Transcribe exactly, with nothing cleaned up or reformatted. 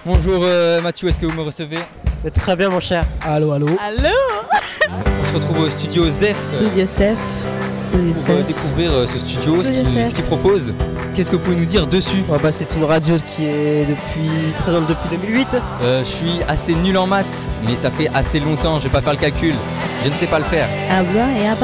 Bonjour euh, Mathieu, est-ce que vous me recevez? Très bien mon cher. Allô, allô. Allô. On se retrouve au studio Zef Studio Zef. Studio pour euh, Zef. découvrir euh, ce studio, ce Studio qu'il Zef. ce qu'il propose. Qu'est-ce que vous pouvez nous dire dessus? Oh, bah, c'est une radio qui est depuis présente depuis deux mille huit. euh, Je suis assez nul en maths, mais ça fait assez longtemps, je vais pas faire le calcul. Je ne sais pas le faire. Ah bah et ah bah.